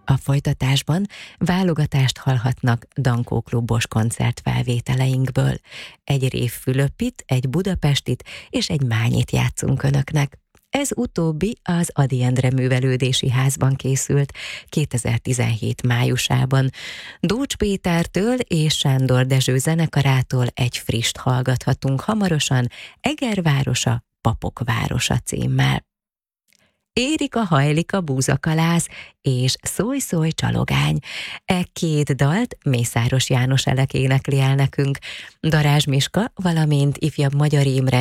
A folytatásban válogatást hallhatnak Dankó klubos koncertfelvételeinkből. Egy Rév Fülöpit, egy budapestit és egy mányit játszunk önöknek. Ez utóbbi az Ady Endre Művelődési Házban készült 2017 májusában. Dócs Pétertől és Sándor Dezső zenekarától egy frist hallgathatunk hamarosan, Eger városa, Papok városa címmel. Érika hajlik a búzakaláz, és szólj, szólj, csalogány. E két dalt Mészáros János Elek énekli el nekünk. Darázs Miska, valamint ifjabb Magyar Imre